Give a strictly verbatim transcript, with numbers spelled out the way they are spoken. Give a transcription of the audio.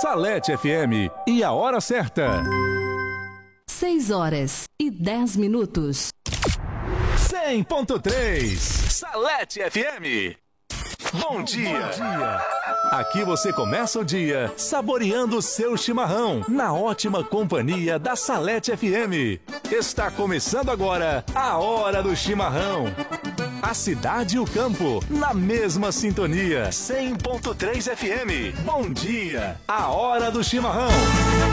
Salete F M e a hora certa. seis horas e dez minutos. cem ponto três Salete F M. Bom dia. Bom dia. Aqui você começa o dia saboreando o seu chimarrão na ótima companhia da Salete F M. Está começando agora a Hora do Chimarrão. A cidade e o campo na mesma sintonia. cem ponto três F M. Bom dia. A Hora do Chimarrão.